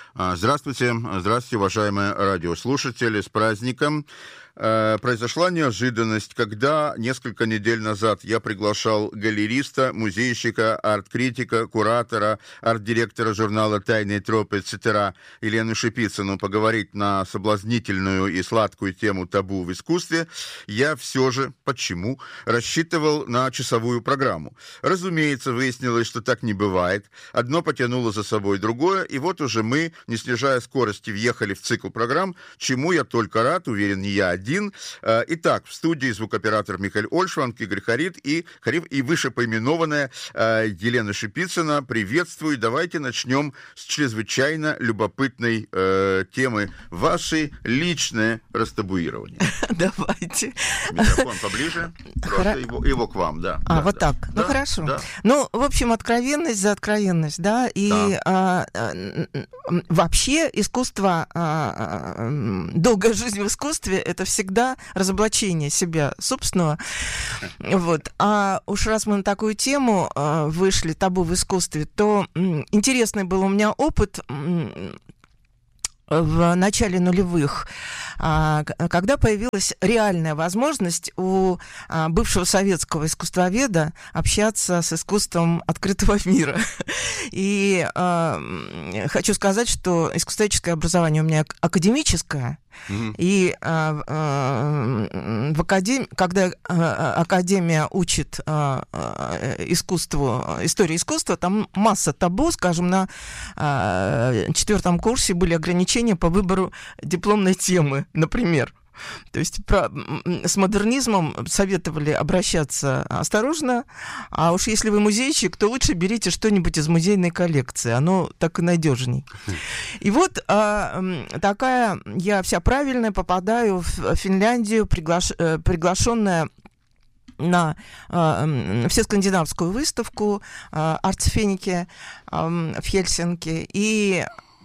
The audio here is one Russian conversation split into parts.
Здравствуйте, уважаемые радиослушатели, с праздником. Произошла неожиданность, когда несколько недель назад я приглашал галериста, музейщика, арт-критика, куратора, арт-директора журнала «Тайные тропы», etc. Елену Шипицыну поговорить на соблазнительную и сладкую тему табу в искусстве. Я все же, почему, рассчитывал на часовую программу. Разумеется, выяснилось, что так не бывает. Одно потянуло за собой другое, и вот уже мы, не снижая скорости, въехали в цикл программ, чему я только рад, уверен, не я один. Итак, в студии звукооператор Михаил Ольшванг, Игорь Харит и вышепоименованная Елена Шипицына. Приветствую. Давайте начнем с чрезвычайно любопытной темы. Ваши личные растабуирования. Давайте. Микрофон поближе. Просто его к вам, да. Вот так. Ну, хорошо. Да. Ну, в общем, откровенность за откровенность, да. И вообще искусство, долгая жизнь в искусстве — это всегда разоблачение себя собственного. Вот. А уж раз мы на такую тему вышли, табу в искусстве, то интересный был у меня опыт в начале нулевых, когда появилась реальная возможность у бывшего советского искусствоведа общаться с искусством открытого мира. И хочу сказать, что искусствоведческое образование у меня академическое, и в академии, когда академия учит истории искусства, там масса табу, скажем, на 4 курсе были ограничения по выбору дипломной темы, например. То есть с модернизмом советовали обращаться осторожно, а уж если вы музейщик, то лучше берите что-нибудь из музейной коллекции, оно так и надежней. И вот такая я вся правильная попадаю в Финляндию, приглашенная на всескандинавскую выставку «Артсфеники» в Хельсинки, и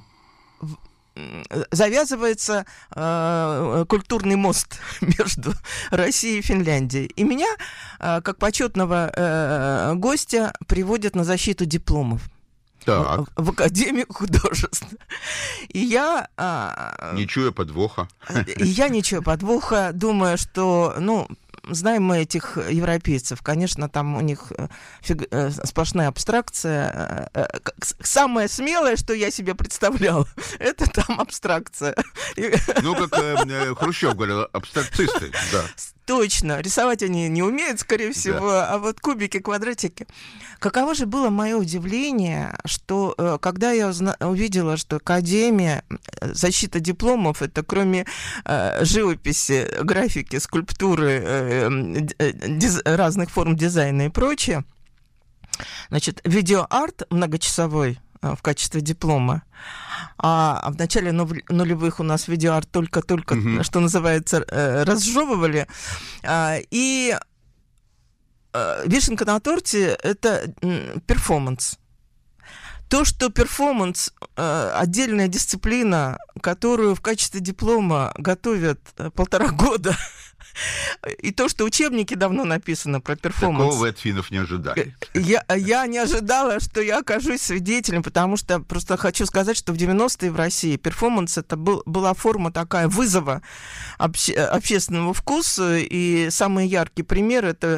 завязывается культурный мост между Россией и Финляндией. И меня, как почетного гостя, приводят на защиту дипломов в Академию художеств. И я... Не чуя подвоха. Я не чую подвоха, думаю, что... Знаем мы этих европейцев, конечно, там у них сплошная абстракция. Самое смелое, что я себе представляла, это там абстракция. Как Хрущев говорил, абстракцисты, да. Точно, рисовать они не умеют, скорее всего, а вот кубики, квадратики. Каково же было мое удивление, что когда я увидела, что Академия, защита дипломов, это кроме живописи, графики, скульптуры, разных форм дизайна и прочее, значит, видеоарт многочасовой в качестве диплома, а в начале нулевых у нас видеоарт только-только, что называется, разжевывали, и вишенка на торте — это перформанс. То, что перформанс — отдельная дисциплина, которую в качестве диплома готовят 1,5 года, и то, что учебники давно написаны про перформанс. Такого вы от финнов не ожидали. Я не ожидала, что я окажусь свидетелем, потому что просто хочу сказать, что в 90-е в России перформанс — это была форма такая вызова общественного вкуса, и самый яркий пример — это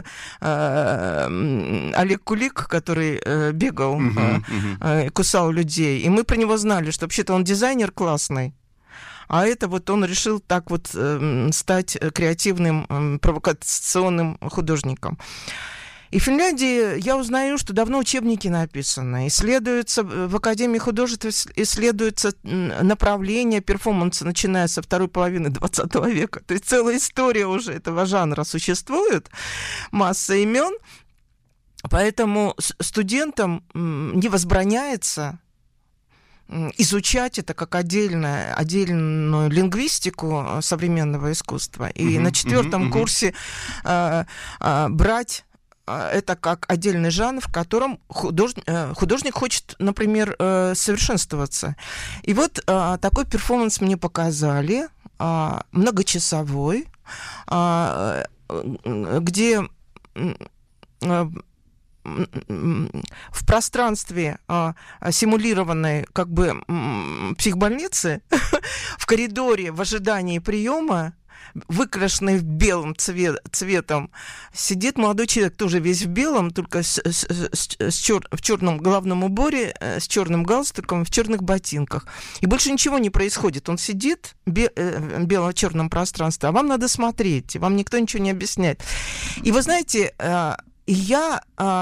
Олег Кулик, который бегал, кусал людей, и мы про него знали, что вообще-то он дизайнер классный. А это вот он решил так вот стать креативным, провокационным художником. И в Финляндии я узнаю, что давно учебники написаны. Исследуется в Академии художеств, исследуется направление перформанса, начиная со второй половины 20 века. То есть целая история уже этого жанра существует, масса имен. Поэтому студентам не возбраняется изучать это как отдельную лингвистику современного искусства. И на 4 курсе брать это как отдельный жанр, в котором художник хочет, например, совершенствоваться. И вот такой перформанс мне показали, многочасовой, где в пространстве симулированной как бы психбольницы, в коридоре в ожидании приема, выкрашенный белым цветом, сидит молодой человек, тоже весь в белом, только в черном головном уборе, с черным галстуком, в черных ботинках. И больше ничего не происходит. Он сидит в бело-черном пространстве, а вам надо смотреть, вам никто ничего не объясняет. И вы знаете, я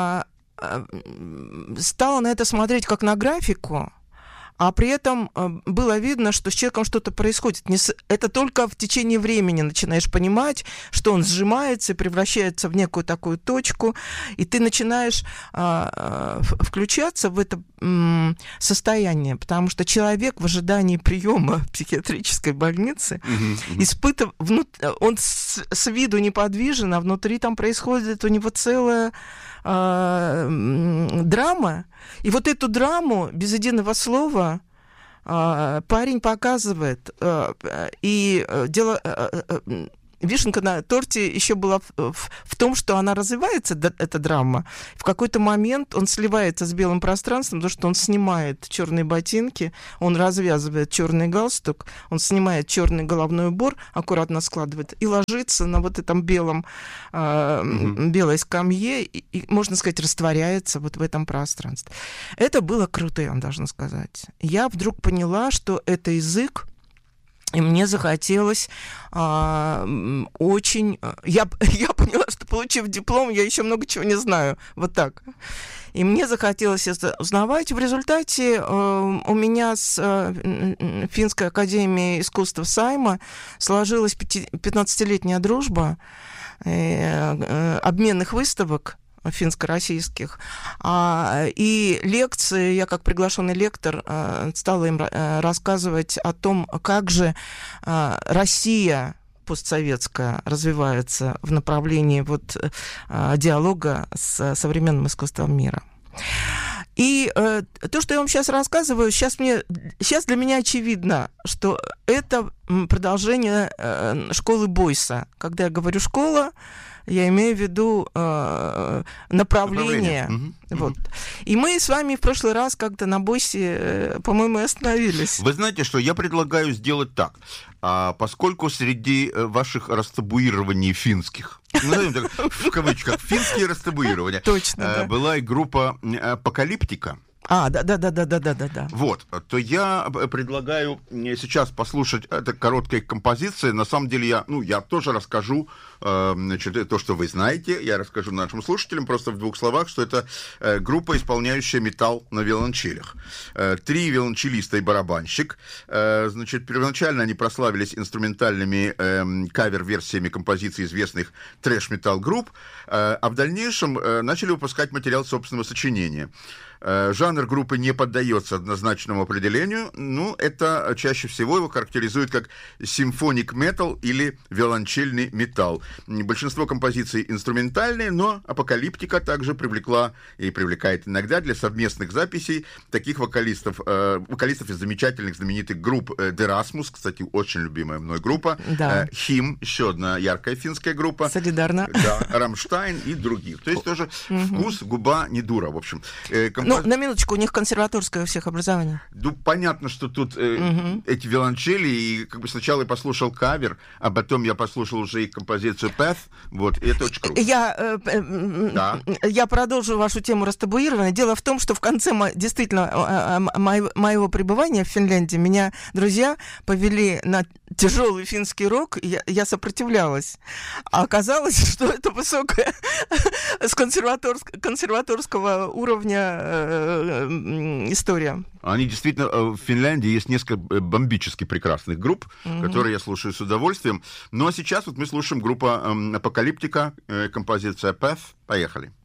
стала на это смотреть как на графику, а при этом было видно, что с человеком что-то происходит. Это только в течение времени начинаешь понимать, что он сжимается и превращается в некую такую точку, и ты начинаешь включаться в это состояние, потому что человек в ожидании приема в психиатрической больнице он с виду неподвижен, а внутри там происходит у него целая драма. И вот эту драму без единого слова парень показывает. И дело... Вишенка на торте еще была в том, что она развивается, эта драма. В какой-то момент он сливается с белым пространством, потому что он снимает черные ботинки, он развязывает черный галстук, он снимает черный головной убор, аккуратно складывает и ложится на вот этом белой скамье и, можно сказать, растворяется вот в этом пространстве. Это было круто, я вам должна сказать. Я вдруг поняла, что это язык, и мне захотелось очень... Я поняла, что, получив диплом, я еще много чего не знаю. Вот так. И мне захотелось это узнавать. В результате у меня с Финской академией искусств Сайма сложилась 15-летняя дружба обменных выставок финско-российских. И лекции, я как приглашенный лектор стала им рассказывать о том, как же Россия постсоветская развивается в направлении вот диалога с современным искусством мира. И то, что я вам сейчас рассказываю, сейчас для меня очевидно, что это продолжение школы Бойса. Когда я говорю «школа», я имею в виду направление. Вот. И мы с вами в прошлый раз как-то на Бойсе, по-моему, остановились. Вы знаете, что я предлагаю сделать так. Поскольку среди ваших растабуирований финских, в кавычках, финские растабуирования, была и группа «Апокалиптика». Да. Вот, то я предлагаю сейчас послушать это короткой композиции. На самом деле я тоже расскажу, значит, то, что вы знаете, я расскажу нашим слушателям просто в двух словах, что это группа, исполняющая металл на виолончелях. 3 виолончелиста и барабанщик. Значит, первоначально они прославились инструментальными кавер-версиями композиций известных трэш-металл групп, а в дальнейшем начали выпускать материал собственного сочинения. Жанр группы не поддается однозначному определению, это чаще всего его характеризует как симфоник метал или виолончельный металл. Большинство композиций инструментальные, но Апокалиптика также привлекла и привлекает иногда для совместных записей таких вокалистов из замечательных, знаменитых групп Дерасмус, кстати, очень любимая мной группа, Хим, еще одна яркая финская группа, Солидарно, Рамштайн и других. То есть тоже вкус, губа не дура, в общем. На минуточку, у них консерваторское у всех образование. Понятно, что тут эти виолончели, и как бы сначала я послушал кавер, а потом я послушал уже их композицию Path, вот, и это очень круто. Я продолжу вашу тему растабуирования. Дело в том, что в конце действительно моего пребывания в Финляндии меня друзья повели на тяжелый финский рок, я сопротивлялась. А оказалось, что это высокая с консерваторского уровня история. Они действительно, в Финляндии есть несколько бомбически прекрасных групп, которые я слушаю с удовольствием. Ну а сейчас вот мы слушаем группу Апокалиптика, композиция Path. Поехали.